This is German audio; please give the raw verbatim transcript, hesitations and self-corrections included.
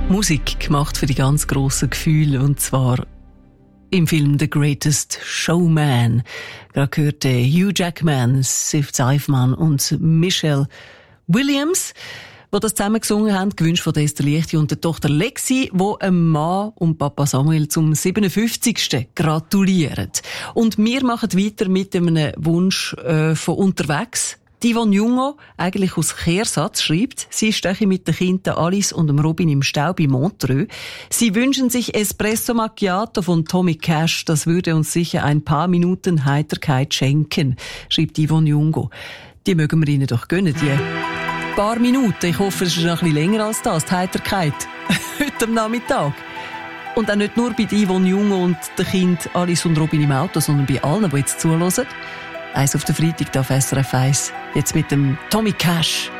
Musik gemacht für die ganz grossen Gefühle, und zwar im Film The Greatest Showman. Da gehörte Hugh Jackman, Sif Zeifman und Michelle Williams, die das zusammen gesungen haben, gewünscht von Esther Liechti und der Tochter Lexi, wo einem Mann und Papa Samuel zum siebenundfünfzigsten gratulieren. Und wir machen weiter mit einem Wunsch äh, von unterwegs. Die Yvonne Jungo, eigentlich aus Kehrsatz, schreibt, sie steche mit den Kindern Alice und dem Robin im Stau bei Montreux. Sie wünschen sich Espresso Macchiato von Tommy Cash. Das würde uns sicher ein paar Minuten Heiterkeit schenken, schreibt Yvonne Jungo. Die mögen wir ihnen doch gönnen, die paar Minuten. Ich hoffe, es ist noch ein bisschen länger als das, die Heiterkeit. Heute am Nachmittag. Und auch nicht nur bei Yvonne Jungo und den Kindern Alice und Robin im Auto, sondern bei allen, die jetzt zuhören. Eins auf den Freitag auf S R F eins. Jetzt mit dem Tommy Cash.